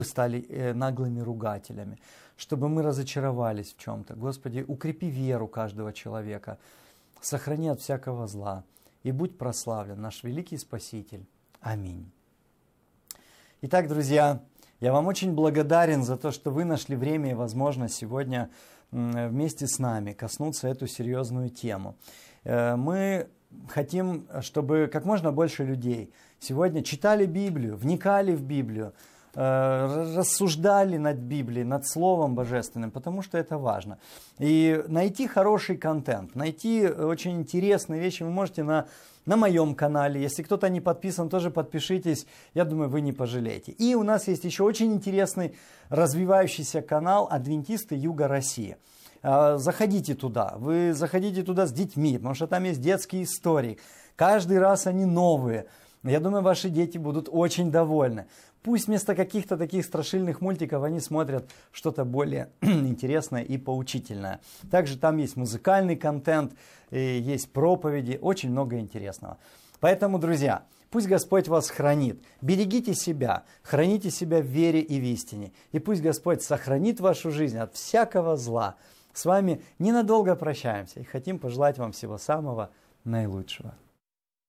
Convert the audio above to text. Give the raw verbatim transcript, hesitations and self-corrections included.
стали э, наглыми ругателями, чтобы мы разочаровались в чем-то. Господи, укрепи веру каждого человека, сохрани от всякого зла, и будь прославлен наш великий Спаситель. Аминь. Итак, друзья, я вам очень благодарен за то, что вы нашли время и возможность сегодня вместе с нами коснуться эту серьезную тему. Мы хотим, чтобы как можно больше людей сегодня читали Библию, вникали в Библию, рассуждали над Библией, над Словом Божественным, потому что это важно. И найти хороший контент, найти очень интересные вещи вы можете на, на моем канале. Если кто-то не подписан, тоже подпишитесь, я думаю, вы не пожалеете. И у нас есть еще очень интересный развивающийся канал «Адвентисты Юга России». Заходите туда, вы заходите туда с детьми, потому что там есть детские истории. Каждый раз они новые. Я думаю, ваши дети будут очень довольны. Пусть вместо каких-то таких страшильных мультиков они смотрят что-то более интересное и поучительное. Также там есть музыкальный контент, есть проповеди, очень много интересного. Поэтому, друзья, пусть Господь вас хранит. Берегите себя, храните себя в вере и в истине. И пусть Господь сохранит вашу жизнь от всякого зла. С вами ненадолго прощаемся и хотим пожелать вам всего самого наилучшего.